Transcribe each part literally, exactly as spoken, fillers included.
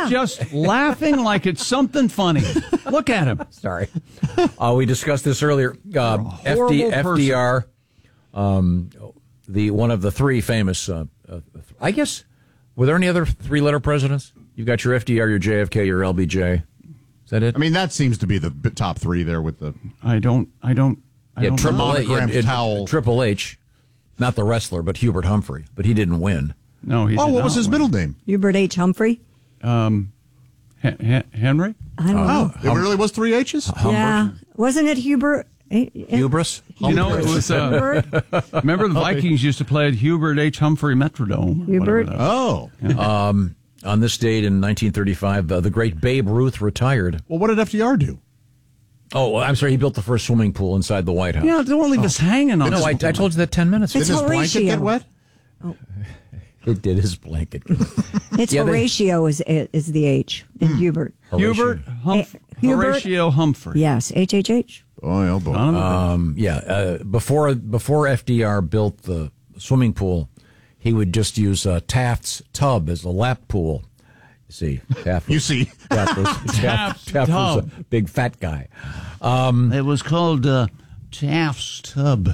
He's just laughing like it's something funny. Look at him. Sorry. Uh, we discussed this earlier. Uh, F D, F D R, um, the one of the three famous, uh, uh, I guess, were there any other three-letter presidents? You've got your F D R, your J F K, your L B J. Is that it? I mean, that seems to be the top three there with the... I don't, I don't, I yeah, don't Triple H, monogram yeah, towel. Triple H, not the wrestler, but Hubert Humphrey, but he didn't win. No, he Oh, did what not was his win. middle name? Hubert H. Humphrey. Um, H- H- Henry? I don't know. Oh, it really was three H's? Yeah. Wasn't it Hubert? eh, eh, Hubris? You know, it was, uh, Hubert? remember the Vikings used to play at Hubert H. Humphrey Metrodome? or Hubert? whatever that was. Oh. Um, on this date in nineteen thirty-five, uh, the great Babe Ruth retired. Well, what did F D R do? Oh, I'm sorry, he built the first swimming pool inside the White House. Yeah, don't leave us hanging on No, I, I told you that ten minutes ago. It's Did his blanket Horatio. get wet? It did his blanket. It's Yeah, they- Horatio is is the H in Hubert. Hubert Humph- Eh, Hubert? Horatio Humphrey. Yes, H H H. Oh, yeah, boy. Son of a- Um, yeah, uh, before before F D R built the swimming pool, he would just use uh, Taft's tub as a lap pool. You see, Taft was, You see. Taft was, Taft's Taft, Taft was tub. a big fat guy. Um, It was called uh, Taft's Tub.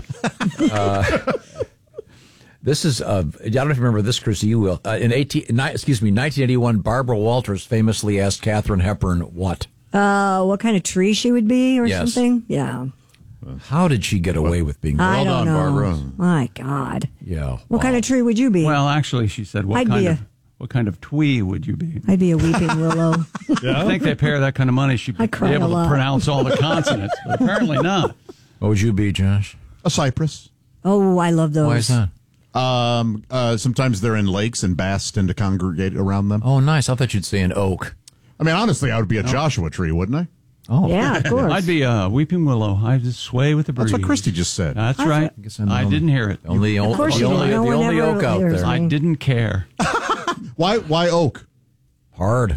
This is, uh, I don't know if you remember this, Chrissy, you will. Uh, in eighteen, ni- excuse me, nineteen eighty-one, Barbara Walters famously asked Katharine Hepburn what? Uh, what kind of tree she would be or Yes. something? Yeah. How did she get away with being? I Well don't done, know. Barbara. My God. Yeah. What kind of tree would you be? Well, actually, she said, "What I'd kind be of a- what kind of twee would you be?" I'd be a weeping willow. I think they pay her that kind of money. She'd I be cry able a to lot. pronounce all the consonants, but apparently not. What would you be, Josh? A cypress. Oh, I love those. Why is that? Um, uh, sometimes they're in lakes and bass tend to congregate around them. Oh, nice. I thought you'd say an oak. I mean, honestly, I would be a Joshua tree, wouldn't I? Oh, Yeah, of course. I'd be a weeping willow. I just sway with the breeze. That's what Christy just said. That's right. I guess I'm the I only- didn't hear it. Only, Of course the you only, didn't. No the one only ever oak out hears there. me. I didn't care. Why? Why oak? Hard.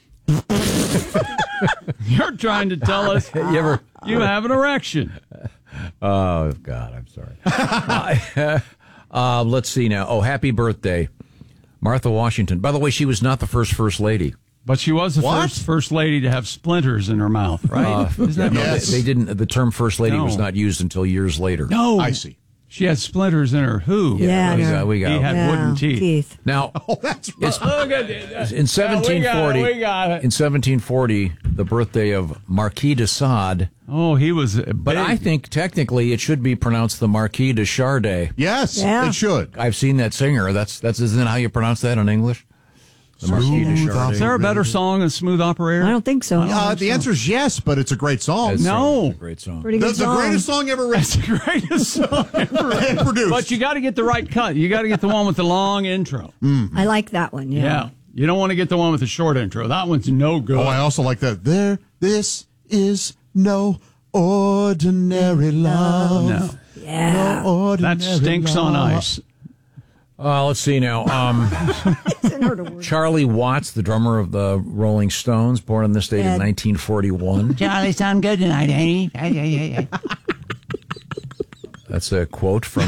You're trying to tell us You ever? you have an erection. Oh God, I'm sorry. uh, let's see now. Oh, happy birthday, Martha Washington. By the way, she was not the first first lady. But she was the What? first first lady to have splinters in her mouth, right? Uh, Isn't that no, Yes. they, they didn't. The term first lady No. was not used until years later. No, I see. She had splinters in her who? Yeah, we no. got. We got He had Yeah, wooden teeth. now. Oh, that's right. It's, Look at it. in seventeen forty, we got it. in seventeen forty, the birthday of Marquis de Sade. Oh, he was. But I think technically it should be pronounced the Marquis de Sade. Yes, Yeah. it should. I've seen that singer. That's that's isn't that how you pronounce that in English? The Marquis de Smooth Sade. Is there a better song than Smooth Operator? I don't think so. Uh, the answer is yes, but it's a great song. That's No. a great song. Pretty The, good the song. greatest song ever written It's the greatest song ever. and produced. But you got to get the right cut. You got to get the one with the long intro. I like that one. Yeah. Yeah. You don't want to get the one with the short intro. That one's no good. Oh, I also like that. There, this is no ordinary love. no. Yeah. No ordinary That stinks love. on ice. Uh, let's see now. Um, It's in order to work. Charlie Watts, the drummer of the Rolling Stones, born on this date Yeah. in nineteen forty-one. Charlie, sound good tonight, ain't he? That's a quote from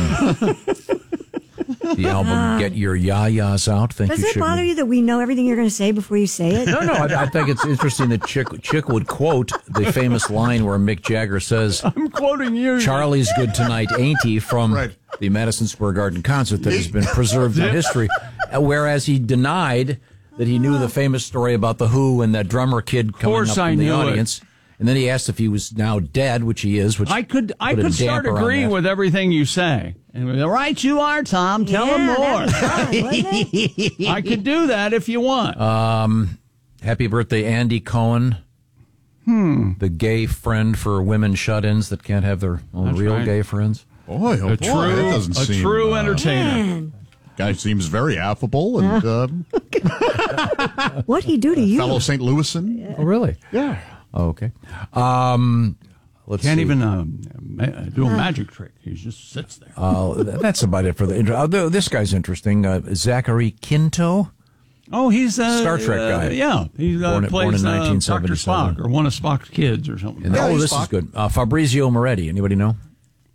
the album "Get Your Ya-Ya's Out." Thank Does you, it Chick. bother you that we know everything you're going to say before you say it? No, no. I, I think it's interesting that Chick, Chick would quote the famous line where Mick Jagger says, I'm quoting you. "Charlie's good tonight, ain't he?" from Right. the Madison Square Garden concert that has been preserved in history. Uh, Whereas he denied that he knew the famous story about the Who and that drummer kid coming course up I from the knew it. audience. And then he asked if he was now dead, which he is. Which I could I put a could start damper on agreeing that. with everything you say. And right you are, Tom. Tell yeah, him more. that was fun, wasn't it? I could do that if you want. Happy birthday, Andy Cohen. Hmm. The gay friend for women shut-ins that can't have their own That's real right. gay friends. Boy, oh a boy, true, that doesn't a seem, true uh, entertainer. Man, Guy seems very affable and uh, what'd he do to you? fellow Saint Louisan. Oh, really? Yeah. Oh, okay. Um, let's Can't see. even um, ma- do a magic trick. He just sits there. Uh, th- that's about it for the intro. Although this guy's interesting. Uh, Zachary Quinto. Oh, he's a Star Trek uh, guy. Yeah, he uh, Born in- plays born in uh, Doctor nineteen seventy-seven. Spock or one of Spock's kids or something. And Yeah, oh, he's this is Spock. good. Uh, Fabrizio Moretti. Anybody know?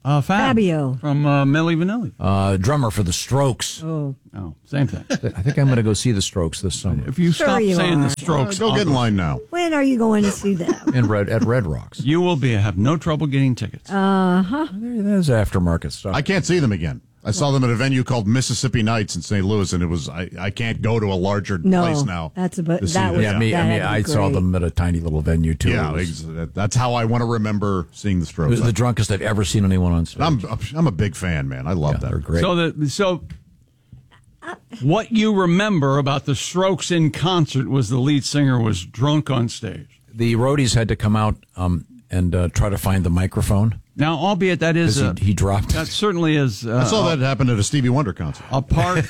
Uh, Fab, Fabio. From uh, Milli Vanilli. Uh, drummer for the Strokes. Oh. Oh, same thing. I think I'm going to go see the Strokes this summer. If you Sure stop you saying are. the Strokes, Go I'll get in line now. When are you going to see them? In Red at Red Rocks. You will be have no trouble getting tickets. Uh-huh. There- There's aftermarket stuff. I can't see them again. I saw them at a venue called Mississippi Nights in Saint Louis, and it was I, I can't go to a larger No, place now. that's a bu- to see that them. was- yeah, me, I That mean, had to I be saw great. them at a tiny little venue too. Yeah, It was, ex- that's how I want to remember seeing the it Strokes. was the drunkest I've ever seen anyone on stage. I'm I'm a big fan, man. I love yeah, that. they're great. So the so what you remember about the Strokes in concert was the lead singer was drunk on stage. the roadies had to come out um, and uh, try to find the microphone. Now, albeit that is Because a, he, he dropped that it. certainly is uh, I saw that happen at a Stevie Wonder concert. a part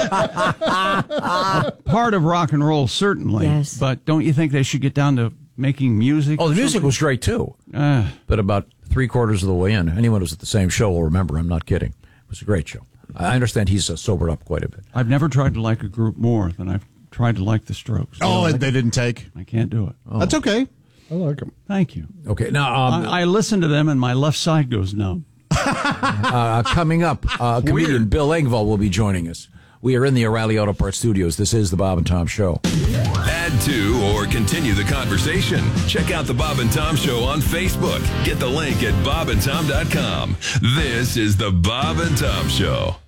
a part of rock and roll, certainly. Yes. But don't you think they should get down to making music? Oh, the or music something? was great too. Uh, But about three quarters of the way in, anyone who was at the same show will remember. I'm not kidding. It was a great show. I understand he's uh, sobered up quite a bit. I've never tried to like a group more than I've tried to like the Strokes. Oh, I, they didn't take. I can't do it. That's okay. I like them. Thank you. Okay, now um, I, I listen to them and my left side goes numb. uh, coming up, uh, comedian Bill Engvall will be joining us. We are in the O'Reilly Auto Parts studios. This is the Bob and Tom Show. Add to or continue the conversation. Check out the Bob and Tom Show on Facebook. Get the link at bob and tom dot com. This is the Bob and Tom Show.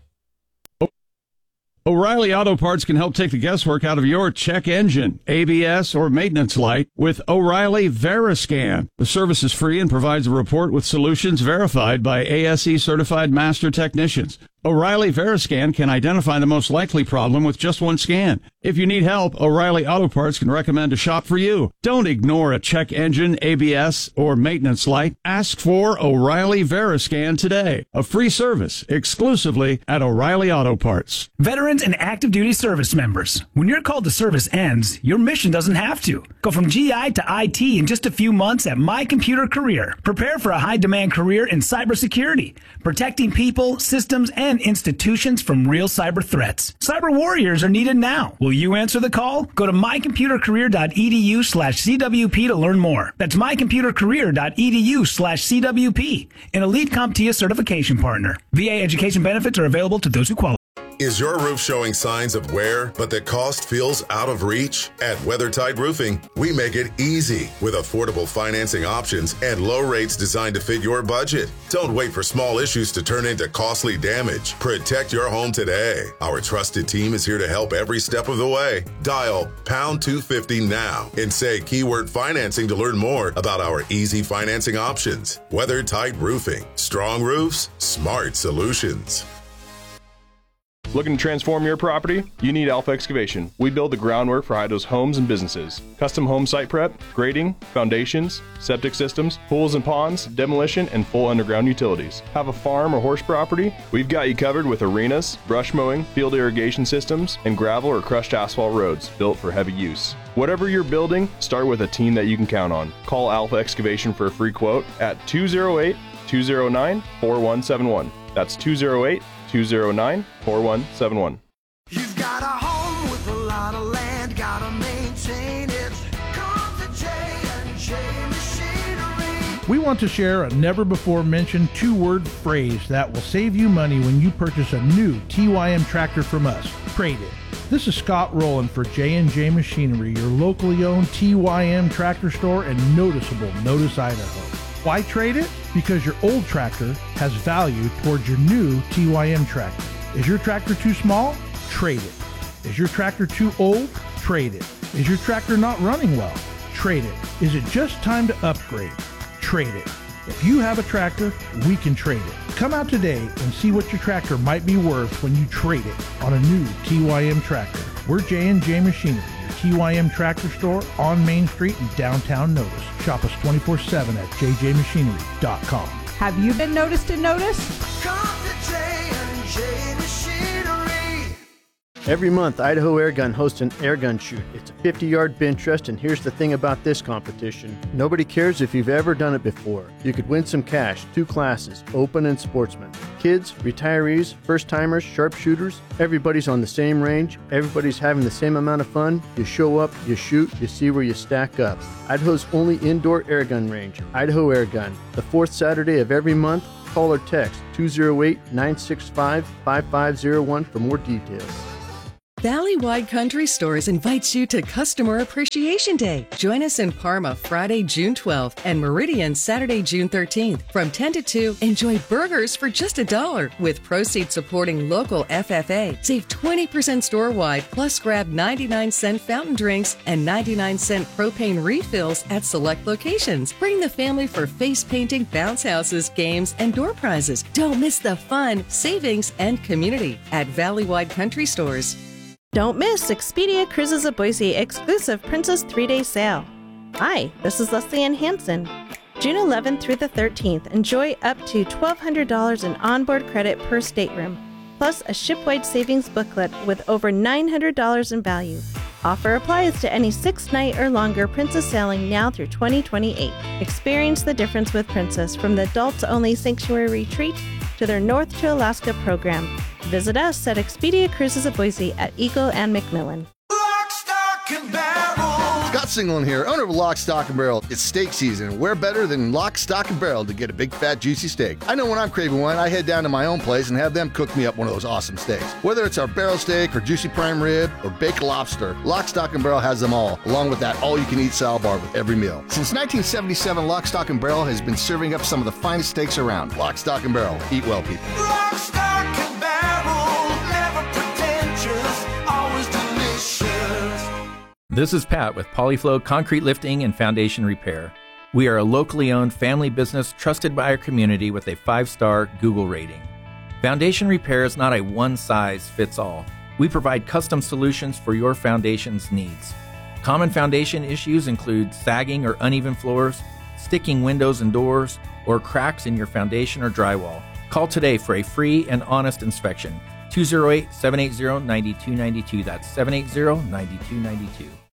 O'Reilly Auto Parts can help take the guesswork out of your check engine, A B S, or maintenance light with O'Reilly Veriscan. The service is free and provides a report with solutions verified by A S E certified master technicians. O'Reilly Veriscan can identify the most likely problem with just one scan. If you need help, O'Reilly Auto Parts can recommend a shop for you. Don't ignore a check engine, A B S, or maintenance light. Ask for O'Reilly Veriscan today. A free service exclusively at O'Reilly Auto Parts. Veterans and active duty service members, when your call to service ends, your mission doesn't have to. Go from G I to I T in just a few months at My Computer Career. Prepare for a high-demand career in cybersecurity, protecting people, systems, and institutions from real cyber threats. Cyber warriors are needed now. Will you answer the call? Go to my computer career dot e d u slash c w p to learn more. That's my computer career dot e d u slash c w p, an elite CompTIA certification partner. V A education benefits are available to those who qualify. Is your roof showing signs of wear, but the cost feels out of reach? At WeatherTight Roofing, we make it easy with affordable financing options and low rates designed to fit your budget. Don't wait for small issues to turn into costly damage. Protect your home today. Our trusted team is here to help every step of the way. Dial pound two fifty now and say keyword financing to learn more about our easy financing options. WeatherTight Roofing. Strong roofs, smart solutions. Looking to transform your property? You need Alpha Excavation. We build the groundwork for Idaho's homes and businesses. Custom home site prep, grading, foundations, septic systems, pools and ponds, demolition, and full underground utilities. Have a farm or horse property? We've got you covered with arenas, brush mowing, field irrigation systems, and gravel or crushed asphalt roads built for heavy use. Whatever you're building, start with a team that you can count on. Call Alpha Excavation for a free quote at two oh eight, two oh nine, four one seven one. That's two oh eight, two oh nine, four one seven one. You've got a home with a lot of land, gotta maintain it. Come to J and J Machinery. We want to share a never-before-mentioned two-word phrase that will save you money when you purchase a new T Y M tractor from us. Trade it. This is Scott Rowland for J and J Machinery, your locally owned T Y M tractor store in noticeable Notice, Idaho. Why trade it? Because your old tractor has value towards your new T Y M tractor. Is your tractor too small? Trade it. Is your tractor too old? Trade it. Is your tractor not running well? Trade it. Is it just time to upgrade? Trade it. If you have a tractor, we can trade it. Come out today and see what your tractor might be worth when you trade it on a new T Y M tractor. We're J and J Machinery, your T Y M tractor store on Main Street in downtown Notice. Shop us twenty-four seven at j j machinery dot com. Have you been noticed in Notice? Come to J and J Machinery. Every month, Idaho Airgun hosts an airgun shoot. It's a fifty-yard bench rest, and here's the thing about this competition. Nobody cares if you've ever done it before. You could win some cash, two classes, open and sportsman. Kids, retirees, first-timers, sharpshooters, everybody's on the same range. Everybody's having the same amount of fun. You show up, you shoot, you see where you stack up. Idaho's only indoor airgun range, Idaho Airgun. The fourth Saturday of every month, Call or text two oh eight, nine six five, five five oh one for more details. Valley-Wide Country Stores invites you to Customer Appreciation Day. Join us in Parma Friday, June twelfth and Meridian Saturday, June thirteenth. From ten to two, enjoy burgers for just a dollar with proceeds supporting local F F A. Save twenty percent store-wide, plus grab ninety-nine cent fountain drinks and ninety-nine cent propane refills at select locations. Bring the family for face painting, bounce houses, games, and door prizes. Don't miss the fun, savings, and community at Valley-Wide Country Stores. Don't miss Expedia Cruises of Boise exclusive Princess three-day sale. Hi, this is Leslie Ann Hansen. June eleventh through the thirteenth, enjoy up to twelve hundred dollars in onboard credit per stateroom, plus a shipwide savings booklet with over nine hundred dollars in value. Offer applies to any six-night or longer Princess sailing now through twenty twenty-eight. Experience the difference with Princess from the adults-only sanctuary retreat to their North to Alaska program. Visit us at Expedia Cruises of Boise at Eagle and McMillan. Lock, stock, and barrel. Scott Singleton here, owner of Lock, Stock, and Barrel. It's steak season. Where better than Lock, Stock, and Barrel to get a big, fat, juicy steak? I know when I'm craving one, I head down to my own place and have them cook me up one of those awesome steaks. Whether it's our barrel steak or juicy prime rib or baked lobster, Lock, Stock, and Barrel has them all, along with that all-you-can-eat salad bar with every meal. Since nineteen seventy-seven, Lock, Stock, and Barrel has been serving up some of the finest steaks around. Lock, Stock, and Barrel. Eat well, people. Lock, stock, and barrel. Never pretentious, always delicious. This is Pat with Polyflow Concrete Lifting and Foundation Repair. We are a locally owned family business trusted by our community with a five-star Google rating. Foundation repair is not a one-size-fits-all. We provide custom solutions for your foundation's needs. Common foundation issues include sagging or uneven floors, sticking windows and doors, or cracks in your foundation or drywall. Call today for a free and honest inspection. two oh eight, seven eight zero, nine two nine two. That's seven eight zero, nine two nine two.